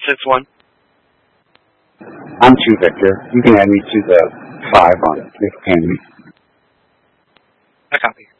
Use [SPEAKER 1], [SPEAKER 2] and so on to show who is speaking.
[SPEAKER 1] 761.
[SPEAKER 2] I'm 2 Victor. You can add me to the 5 on this candy.
[SPEAKER 1] I copy.